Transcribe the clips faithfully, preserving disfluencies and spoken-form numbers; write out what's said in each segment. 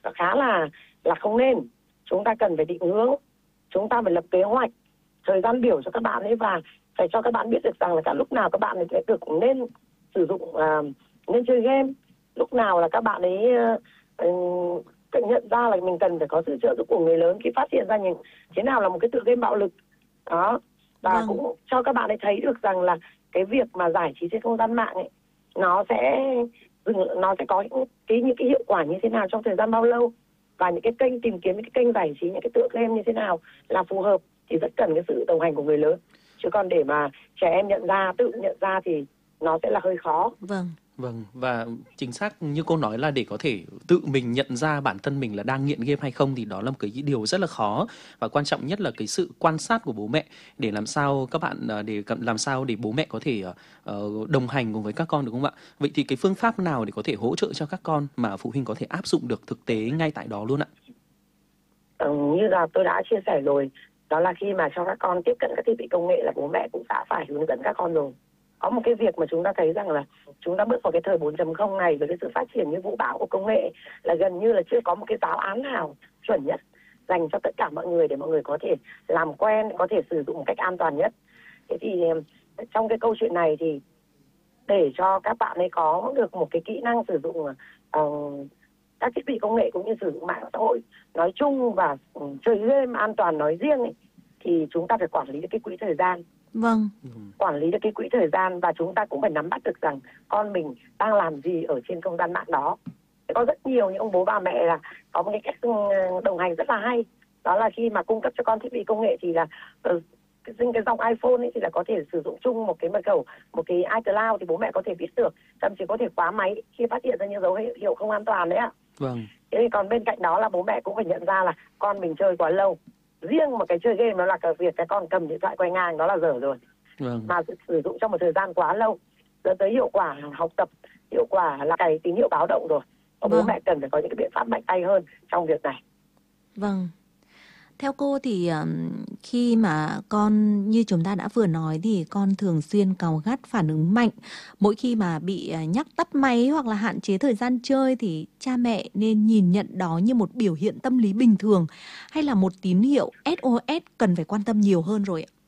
khá là là không nên. Chúng ta cần phải định hướng, chúng ta phải lập kế hoạch, thời gian biểu cho các bạn ấy, và phải cho các bạn biết được rằng là cả lúc nào các bạn ấy sẽ được nên sử dụng uh, nên chơi game, lúc nào là các bạn ấy uh, uh, nhận ra là mình cần phải có sự trợ giúp của người lớn khi phát hiện ra những thế nào là một cái tựa game bạo lực đó, và vâng. cũng cho các bạn ấy thấy được rằng là cái việc mà giải trí trên không gian mạng ấy nó sẽ nó sẽ có những cái những cái hiệu quả như thế nào trong thời gian bao lâu, và những cái kênh tìm kiếm những cái kênh giải trí, những cái tựa game như thế nào là phù hợp, thì rất cần cái sự đồng hành của người lớn. Chứ còn để mà trẻ em nhận ra, tự nhận ra thì nó sẽ là hơi khó. Vâng. Vâng, và chính xác như cô nói là để có thể tự mình nhận ra bản thân mình là đang nghiện game hay không thì đó là một cái điều rất là khó, và quan trọng nhất là cái sự quan sát của bố mẹ để làm sao các bạn để làm sao để bố mẹ có thể uh, đồng hành cùng với các con, được không ạ? Vậy thì cái phương pháp nào để có thể hỗ trợ cho các con mà phụ huynh có thể áp dụng được thực tế ngay tại đó luôn ạ? Ừ, như là tôi đã chia sẻ rồi, đó là khi mà cho các con tiếp cận các thiết bị công nghệ là bố mẹ cũng đã phải hướng dẫn các con rồi. Có một cái việc mà chúng ta thấy rằng là chúng ta bước vào cái thời bốn chấm không này với cái sự phát triển như vũ bão của công nghệ là gần như là chưa có một cái giáo án nào chuẩn nhất dành cho tất cả mọi người để mọi người có thể làm quen, có thể sử dụng một cách an toàn nhất. Thế thì trong cái câu chuyện này thì để cho các bạn ấy có được một cái kỹ năng sử dụng uh, các thiết bị công nghệ cũng như sử dụng mạng xã hội nói chung và uh, chơi game an toàn nói riêng ấy, thì chúng ta phải quản lý được cái quỹ thời gian. Vâng. Quản lý được cái quỹ thời gian, và chúng ta cũng phải nắm bắt được rằng con mình đang làm gì ở trên không gian mạng đó. Có rất nhiều những ông bố bà mẹ là có một cái cách đồng hành rất là hay, đó là khi mà cung cấp cho con thiết bị công nghệ thì là uh, cái, cái dòng iPhone ấy thì là có thể sử dụng chung một cái mật khẩu, một cái iCloud, thì bố mẹ có thể biết được, thậm chí có thể khóa máy khi phát hiện ra những dấu hiệu không an toàn đấy ạ. Vâng. Thế thì còn bên cạnh đó là bố mẹ cũng phải nhận ra là con mình chơi quá lâu. Riêng một cái chơi game đó là cái việc cái con cầm điện thoại quay ngang đó là dở rồi. Vâng. Mà sử dụng trong một thời gian quá lâu dẫn tới hiệu quả học tập, hiệu quả là cái tín hiệu báo động rồi. Vâng. Bố mẹ cần phải có những cái biện pháp mạnh tay hơn trong việc này. Vâng. Theo cô thì khi mà con như chúng ta đã vừa nói thì con thường xuyên cáu gắt, phản ứng mạnh. Mỗi khi mà bị nhắc tắt máy hoặc là hạn chế thời gian chơi thì cha mẹ nên nhìn nhận đó như một biểu hiện tâm lý bình thường hay là một tín hiệu ét ô ét cần phải quan tâm nhiều hơn rồi ạ?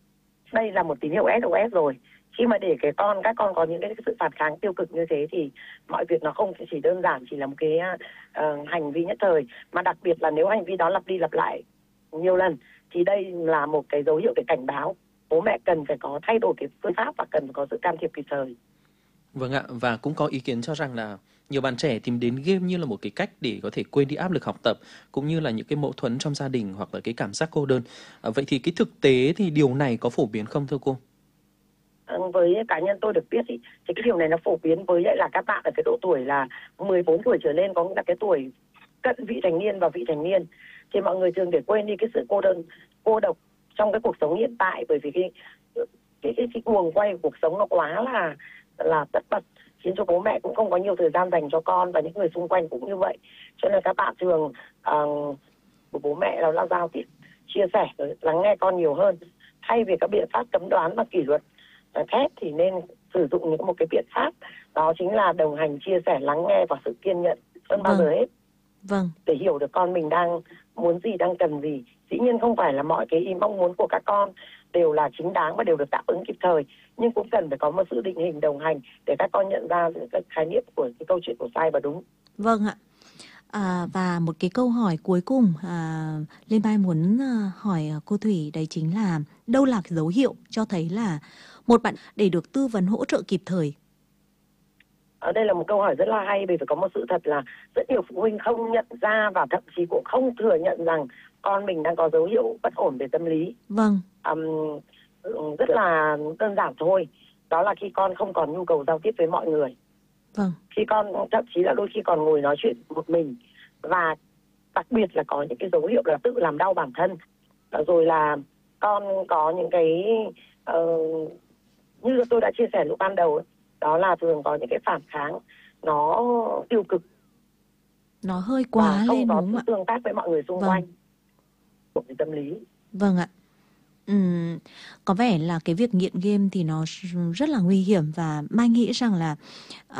Đây là một tín hiệu ét ô ét rồi. Khi mà để cái con, các con có những cái sự phản kháng tiêu cực như thế thì mọi việc nó không chỉ đơn giản chỉ là một cái uh, hành vi nhất thời, mà đặc biệt là nếu hành vi đó lặp đi lặp lại nhiều lần thì đây là một cái dấu hiệu để cảnh báo. Bố mẹ cần phải có thay đổi cái phương pháp và cần phải có sự can thiệp kịp thời. Vâng ạ, và cũng có ý kiến cho rằng là nhiều bạn trẻ tìm đến game như là một cái cách để có thể quên đi áp lực học tập cũng như là những cái mâu thuẫn trong gia đình hoặc là cái cảm giác cô đơn. À, vậy thì cái thực tế thì điều này có phổ biến không thưa cô? Với cá nhân tôi được biết thì, thì cái điều này nó phổ biến với lại là các bạn ở cái độ tuổi là mười bốn tuổi trở lên, có nghĩa là cái tuổi cận vị thành niên và vị thành niên, thì mọi người thường để quên đi cái sự cô đơn, cô độc trong cái cuộc sống hiện tại, bởi vì cái cái cái, cái guồng quay của cuộc sống nó quá là là tất bật, khiến cho bố mẹ cũng không có nhiều thời gian dành cho con, và những người xung quanh cũng như vậy. Cho nên các bạn thường uh, của bố mẹ đó là giao tiếp, chia sẻ, lắng nghe con nhiều hơn, thay vì các biện pháp cấm đoán và kỷ luật thép thì nên sử dụng những một cái biện pháp đó chính là đồng hành, chia sẻ, lắng nghe và sự kiên nhẫn hơn bao giờ hết. Vâng. Để hiểu được con mình đang muốn gì, đang cần gì. Dĩ nhiên không phải là mọi cái ý mong muốn của các con đều là chính đáng và đều được đáp ứng kịp thời, nhưng cũng cần phải có một sự định hình đồng hành để các con nhận ra cái khái niệm của cái câu chuyện của sai và đúng. Vâng ạ. À, và một cái câu hỏi cuối cùng à, Lê Mai muốn à, hỏi cô Thủy, đấy chính là đâu là cái dấu hiệu cho thấy là một bạn để được tư vấn hỗ trợ kịp thời? Ở đây là một câu hỏi rất là hay, vì phải có một sự thật là rất nhiều phụ huynh không nhận ra và thậm chí cũng không thừa nhận rằng con mình đang có dấu hiệu bất ổn về tâm lý. Vâng. Um, rất là đơn giản thôi, đó là khi con không còn nhu cầu giao tiếp với mọi người. Vâng. Khi con thậm chí là đôi khi còn ngồi nói chuyện một mình, và đặc biệt là có những cái dấu hiệu là tự làm đau bản thân, rồi là con có những cái uh, như tôi đã chia sẻ lúc ban đầu ấy, đó là thường có những cái phản kháng nó tiêu cực, nó hơi quá và lên không đúng có không ạ? tương tác với mọi người xung Vâng. quanh của cái tâm lý. Vâng ạ. Uhm, có vẻ là cái việc nghiện game thì nó rất là nguy hiểm, và Mai nghĩ rằng là